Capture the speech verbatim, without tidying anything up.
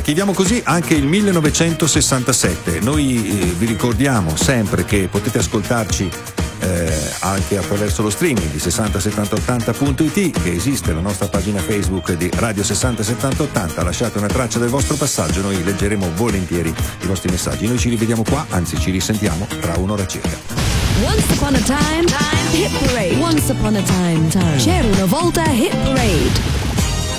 Archiviamo così anche il millenovecentosessantasette. Noi eh, vi ricordiamo sempre che potete ascoltarci eh, anche attraverso lo streaming di sessanta settanta ottanta punto it, che esiste la nostra pagina Facebook di Radio sessanta settanta ottanta. Lasciate una traccia del vostro passaggio, noi leggeremo volentieri i vostri messaggi. Noi ci rivediamo qua, anzi ci risentiamo tra un'ora circa. Once upon a time, time, hit parade. Once upon a time, time. C'era una volta hit parade.